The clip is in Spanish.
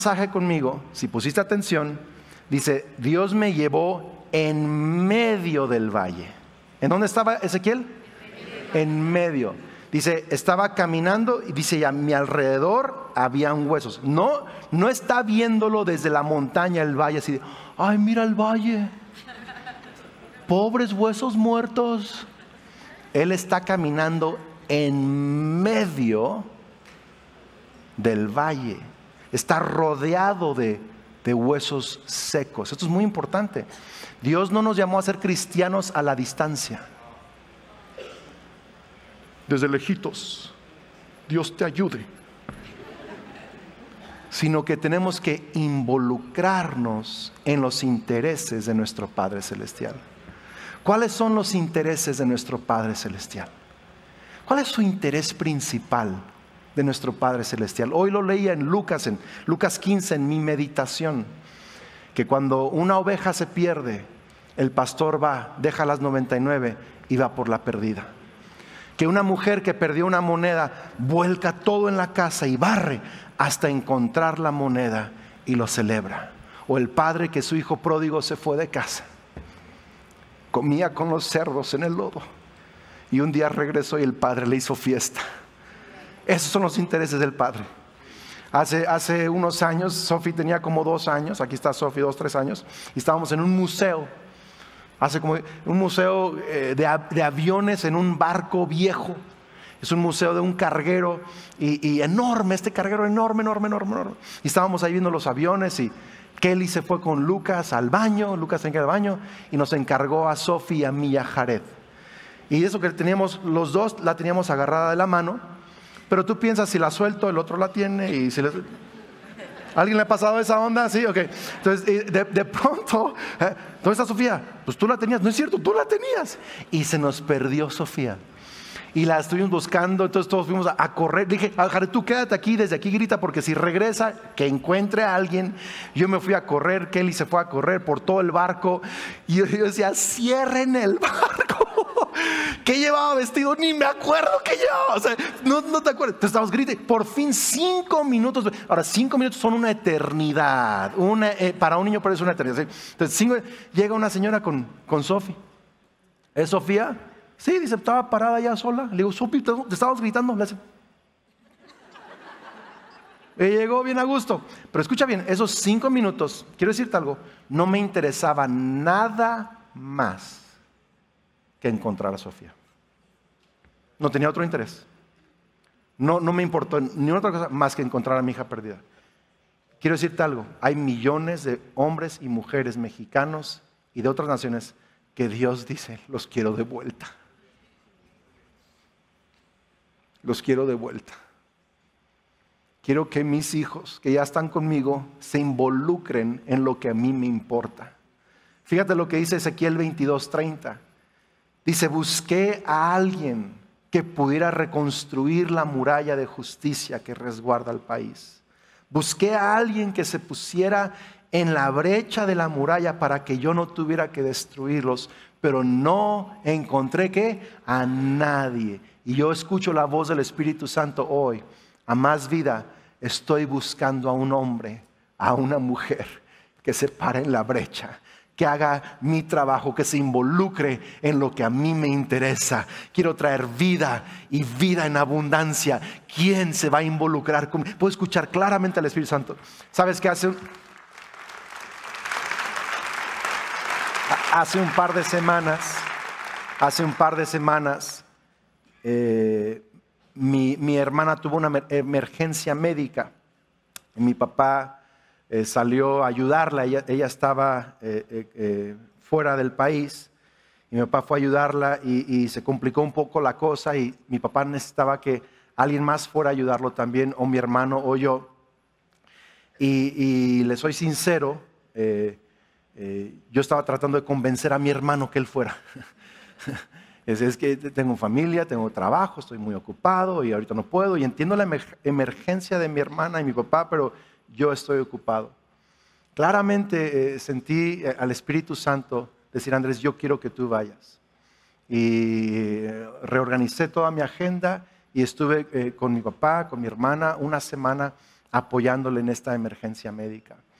pasaje conmigo, si pusiste atención, dice, Dios me llevó en medio del valle. ¿En dónde estaba Ezequiel? En medio. Dice, estaba caminando y dice, y a mi alrededor habían huesos. No está viéndolo desde la montaña, el valle, así de, ay, mira el valle, pobres huesos muertos. Él está caminando en medio del valle. Está rodeado de huesos secos. Esto es muy importante. Dios no nos llamó a ser cristianos a la distancia, desde lejitos, Dios te ayude, sino que tenemos que involucrarnos en los intereses de nuestro Padre Celestial. ¿Cuáles son los intereses de nuestro Padre Celestial? ¿Cuál es su interés principal de nuestro Padre Celestial? Hoy lo leía en Lucas 15, en mi meditación, que cuando una oveja se pierde, el pastor va, deja las 99 y va por la perdida. Que una mujer que perdió una moneda vuelca todo en la casa y barre hasta encontrar la moneda y lo celebra. O el padre que su hijo pródigo se fue de casa, comía con los cerdos en el lodo y un día regresó y el padre le hizo fiesta. Esos son los intereses del padre. Hace unos años, Sofi tenía como 2 años, aquí está Sofi, 2, 3 años, y estábamos en un museo. Hace como un museo de aviones en un barco viejo. Es un museo de un carguero y enorme, este carguero enorme. Y estábamos ahí viendo los aviones y Kelly se fue con Lucas al baño, Lucas tenía que ir al baño y nos encargó a Sofi y a mí y a Jared. Y eso que teníamos, los dos la teníamos agarrada de la mano, pero tú piensas, si la suelto, el otro la tiene y si le... ¿Alguien le ha pasado esa onda? Sí, ok. Entonces, de pronto, ¿dónde está Sofía? Pues tú la tenías. No es cierto, tú la tenías. Y se nos perdió Sofía. Y la estuvimos buscando, entonces todos fuimos a correr. Dije, Jared, tú quédate aquí, desde aquí grita, porque si regresa, que encuentre a alguien. Yo me fui a correr, Kelly se fue a correr por todo el barco. Y yo decía, cierren el barco. ¿Qué llevaba vestido? Ni me acuerdo qué llevaba. O sea, no te acuerdas. Entonces estábamos gritando. Por fin 5 minutos. Ahora 5 minutos son una eternidad. Para un niño parece una eternidad. Entonces llega una señora con Sofi. ¿Es Sofía? Sí, dice, estaba parada ya sola. Le digo, Sofi, te estábamos gritando. Le hace. Y llegó bien a gusto. Pero escucha bien, esos 5 minutos, quiero decirte algo, no me interesaba nada más que encontrar a Sofía. No tenía otro interés. No me importó ni otra cosa más que encontrar a mi hija perdida. Quiero decirte algo, hay millones de hombres y mujeres mexicanos y de otras naciones que Dios dice, los quiero de vuelta. Los quiero de vuelta. Quiero que mis hijos, que ya están conmigo, se involucren en lo que a mí me importa. Fíjate lo que dice Ezequiel 22:30. Dice, busqué a alguien que pudiera reconstruir la muralla de justicia que resguarda el país. Busqué a alguien que se pusiera en la brecha de la muralla para que yo no tuviera que destruirlos, pero no encontré ¿qué? A nadie. Y yo escucho la voz del Espíritu Santo hoy. A Más Vida estoy buscando a un hombre, a una mujer que se pare en la brecha, que haga mi trabajo, que se involucre en lo que a mí me interesa. Quiero traer vida y vida en abundancia. ¿Quién se va a involucrar conmigo? Puedo escuchar claramente al Espíritu Santo. ¿Sabes qué hace? Hace un par de semanas, mi hermana tuvo una emergencia médica. Mi papá salió a ayudarla. Ella estaba fuera del país y mi papá fue a ayudarla y se complicó un poco la cosa y mi papá necesitaba que alguien más fuera a ayudarlo también, o mi hermano o yo. Y le soy sincero, yo estaba tratando de convencer a mi hermano que él fuera. Es que tengo familia, tengo trabajo, estoy muy ocupado y ahorita no puedo. Y entiendo la emergencia de mi hermana y mi papá, pero yo estoy ocupado. Claramente sentí al Espíritu Santo decir, Andrés, yo quiero que tú vayas. Y reorganicé toda mi agenda y estuve con mi papá, con mi hermana, una semana apoyándole en esta emergencia médica.